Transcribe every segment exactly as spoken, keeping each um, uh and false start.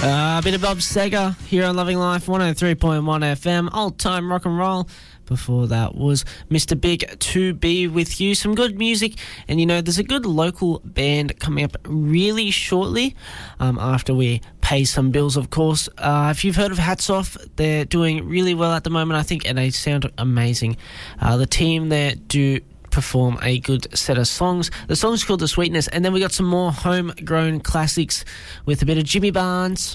Uh, a bit of Bob Seger here on Loving Life one oh three point one F M, old time rock and roll. Before that was Mister Big to be with you. Some good music, and you know, there's a good local band coming up really shortly um, after we pay some bills, of course. Uh, if you've heard of Hats Off, they're doing really well at the moment, I think, and they sound amazing. Uh, the team there do perform a good set of songs. The song's called The Sweetness, and then we got some more homegrown classics with a bit of Jimmy Barnes,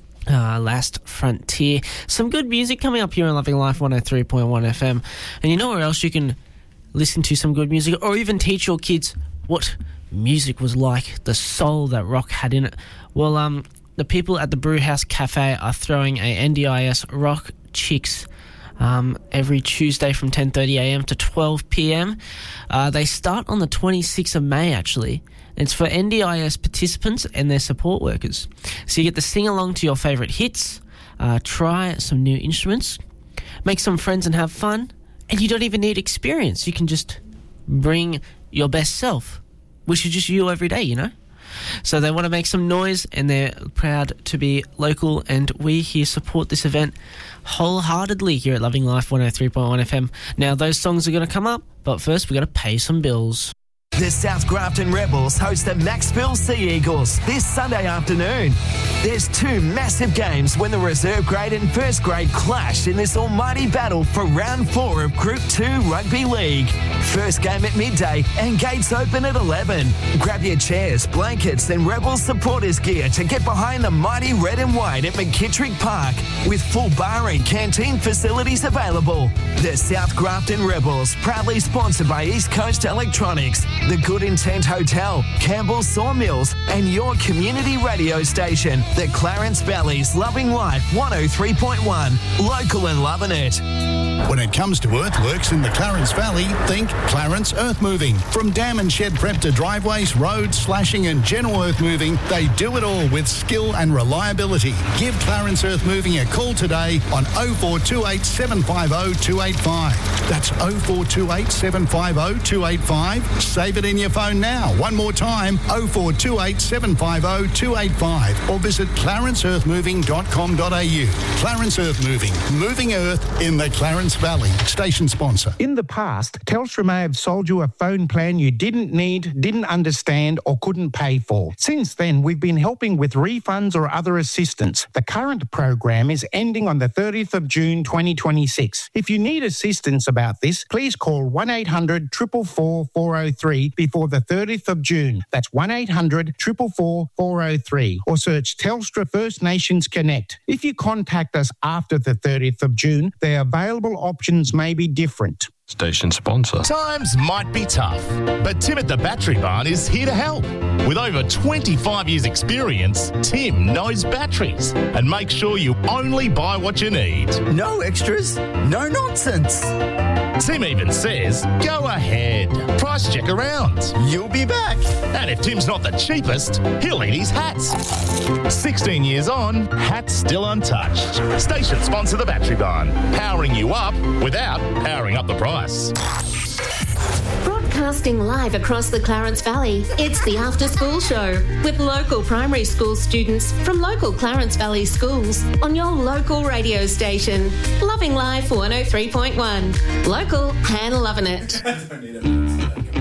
uh, Last Frontier. Some good music coming up here on Loving Life one oh three point one F M. And you know where else you can listen to some good music, or even teach your kids what music was like, the soul that rock had in it? Well, um, the people at the Brewhouse Cafe are throwing a N D I S Rock Chicks Um, every Tuesday from ten thirty a m to twelve p m. Uh, they start on the twenty-sixth of May, actually. It's for N D I S participants and their support workers. So you get to sing along to your favourite hits, uh, try some new instruments, make some friends and have fun, and you don't even need experience. You can just bring your best self, which is just you every day, you know? So they want to make some noise, and they're proud to be local, and we here support this event wholeheartedly here at Loving Life one oh three point one F M. Now, those songs are going to come up, but first we've got to pay some bills. The South Grafton Rebels host the Maxville Sea Eagles this Sunday afternoon. There's two massive games when the reserve grade and first grade clash in this almighty battle for round four of Group two Rugby League. First game at midday and gates open at eleven. Grab your chairs, blankets and Rebels supporters gear to get behind the mighty red and white at McKittrick Park with full bar and canteen facilities available. The South Grafton Rebels, proudly sponsored by East Coast Electronics, the Good Intent Hotel, Campbell's Sawmills, and your community radio station, the Clarence Valley's Loving Life one oh three point one. Local and loving it. When it comes to earthworks in the Clarence Valley, think Clarence Earth Moving. From dam and shed prep to driveways, roads, slashing and general earth moving, they do it all with skill and reliability. Give Clarence Earth Moving a call today on oh four two eight, seven five oh, two eight five. That's oh four two eight, seven five oh, two eight five. Save it in your phone now. One more time, oh four two eight, seven five oh, two eight five, or visit clarence earth moving dot com dot a u. Clarence Earth Moving, moving earth in the Clarence Valley. Station sponsor. In the past, Telstra may have sold you a phone plan you didn't need, didn't understand, or couldn't pay for. Since then, we've been helping with refunds or other assistance. The current program is ending on the thirtieth of June twenty twenty-six. If you need assistance about this, please call one eight hundred, four four four, four oh three before the thirtieth of June. That's one eight hundred, four four four, four oh three, or search Telstra First Nations Connect. If you contact us after the thirtieth of June, the available options may be different. Station sponsor. Times might be tough, but Tim at the Battery Barn is here to help. With over twenty-five years experience, Tim knows batteries and makes sure you only buy what you need. No extras, no nonsense. Tim even says, go ahead, price check around. You'll be back. And if Tim's not the cheapest, he'll eat his hats. sixteen years on, hats still untouched. Station sponsor the Battery Barn, powering you up without powering up the price. Broadcasting live across the Clarence Valley, it's the After School Show with local primary school students from local Clarence Valley schools on your local radio station. Loving Life one oh three point one. Local and loving it.